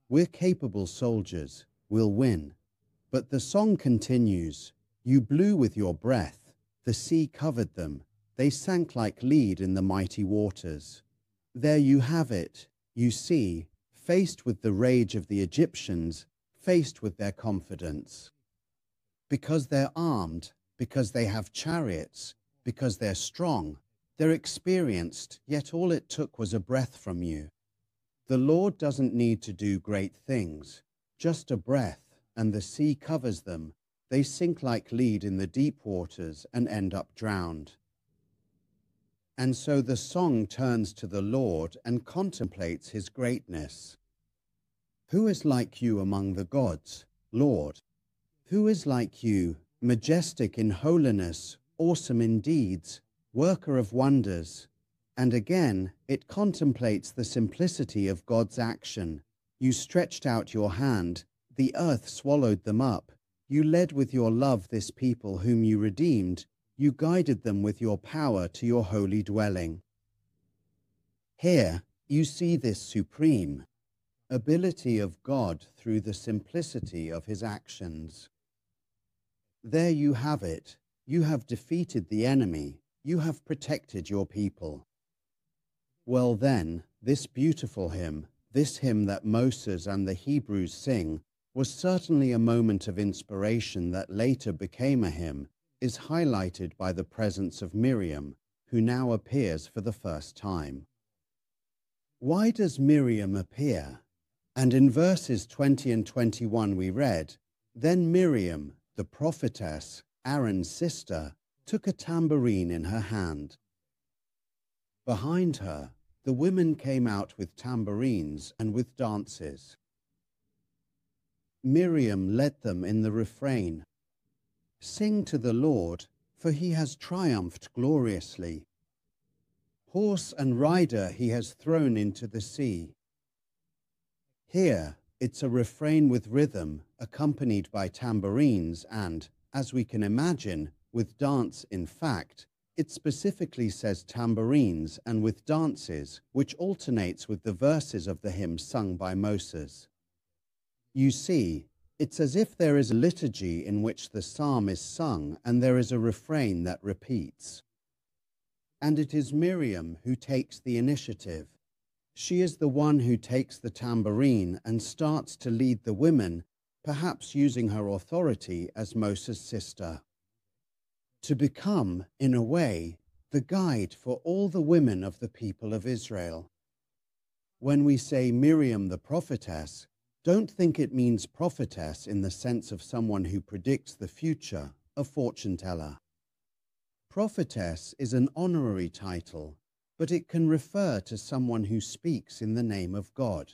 We're capable soldiers. We'll win. But the song continues. You blew with your breath. The sea covered them. They sank like lead in the mighty waters. There you have it. You see, faced with the rage of the Egyptians, faced with their confidence. Because they're armed, because they have chariots, because they're strong, they're experienced, yet all it took was a breath from you. The Lord doesn't need to do great things, just a breath, and the sea covers them. They sink like lead in the deep waters and end up drowned. And so the song turns to the Lord and contemplates his greatness. Who is like you among the gods, Lord? Who is like you, majestic in holiness, awesome in deeds, worker of wonders? And again, it contemplates the simplicity of God's action. You stretched out your hand, the earth swallowed them up. You led with your love this people whom you redeemed. You guided them with your power to your holy dwelling. Here, you see this supreme ability of God through the simplicity of his actions. There you have it. You have defeated the enemy. You have protected your people. Well then, this beautiful hymn, this hymn that Moses and the Hebrews sing, was certainly a moment of inspiration that later became a hymn, is highlighted by the presence of Miriam, who now appears for the first time. Why does Miriam appear? And in verses 20 and 21 we read, Then Miriam, the prophetess, Aaron's sister, took a tambourine in her hand. Behind her, the women came out with tambourines and with dances. Miriam led them in the refrain, Sing to the Lord, for he has triumphed gloriously. Horse and rider he has thrown into the sea. Here, it's a refrain with rhythm, accompanied by tambourines and, as we can imagine, with dance. In fact, it specifically says tambourines and with dances, which alternates with the verses of the hymn sung by Moses. You see, it's as if there is a liturgy in which the psalm is sung and there is a refrain that repeats. And it is Miriam who takes the initiative. She is the one who takes the tambourine and starts to lead the women, perhaps using her authority as Moses' sister, to become, in a way, the guide for all the women of the people of Israel. When we say Miriam the prophetess, don't think it means prophetess in the sense of someone who predicts the future, a fortune teller. Prophetess is an honorary title, but it can refer to someone who speaks in the name of God.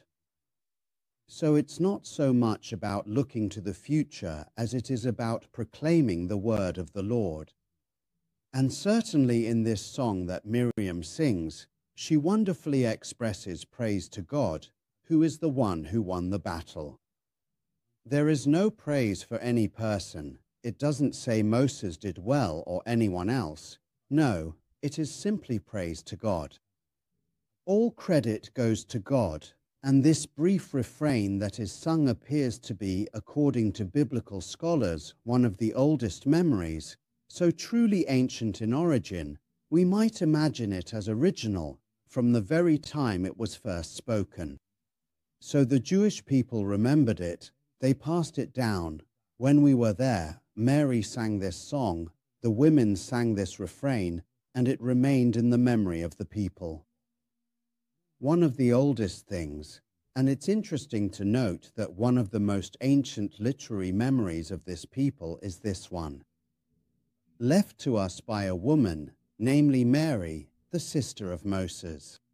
So it's not so much about looking to the future as it is about proclaiming the word of the Lord. And certainly in this song that Miriam sings, she wonderfully expresses praise to God, who is the one who won the battle. There is no praise for any person. It doesn't say Moses did well or anyone else. No, it is simply praise to God. All credit goes to God, and this brief refrain that is sung appears to be, according to biblical scholars, one of the oldest memories, so truly ancient in origin, we might imagine it as original from the very time it was first spoken. So the Jewish people remembered it, they passed it down. When we were there, Mary sang this song, the women sang this refrain, and it remained in the memory of the people. One of the oldest things, and it's interesting to note that one of the most ancient literary memories of this people is this one, left to us by a woman, namely Mary, the sister of Moses.